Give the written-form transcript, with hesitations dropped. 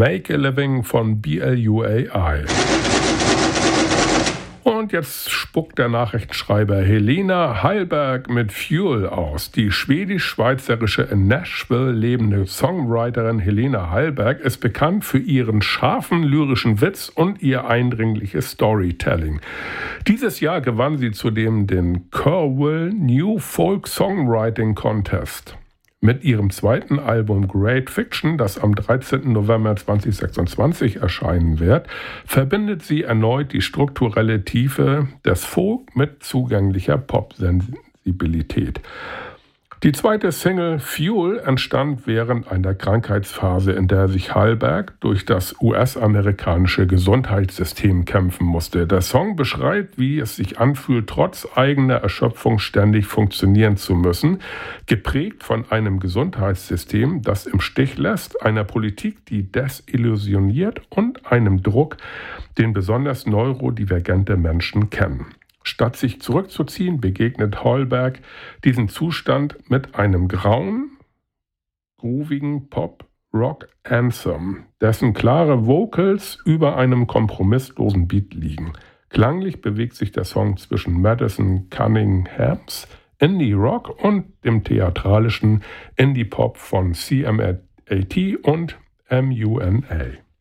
Make a Living von BLUAI. Und jetzt spuckt der Nachrichtenschreiber Helena Hallberg mit Fuel aus. Die schwedisch-schweizerische in Nashville lebende Songwriterin Helena Hallberg ist bekannt für ihren scharfen lyrischen Witz und ihr eindringliches Storytelling. Dieses Jahr gewann sie zudem den Kerrville New Folk Songwriting Contest. Mit ihrem zweiten Album Great Fiction, das am 13. November 2026 erscheinen wird, verbindet sie erneut die strukturelle Tiefe des Folk mit zugänglicher Pop-Sensibilität. Die zweite Single Fuel entstand während einer Krankheitsphase, in der sich Hallberg durch das US-amerikanische Gesundheitssystem kämpfen musste. Der Song beschreibt, wie es sich anfühlt, trotz eigener Erschöpfung ständig funktionieren zu müssen, geprägt von einem Gesundheitssystem, das im Stich lässt, einer Politik, die desillusioniert und einem Druck, den besonders neurodivergente Menschen kennen. Statt sich zurückzuziehen, begegnet Hallberg diesen Zustand mit einem grauen, groovigen Pop-Rock-Anthem, dessen klare Vocals über einem kompromisslosen Beat liegen. Klanglich bewegt sich der Song zwischen Madison Cunninghams Indie-Rock und dem theatralischen Indie-Pop von CMAT und MUNA.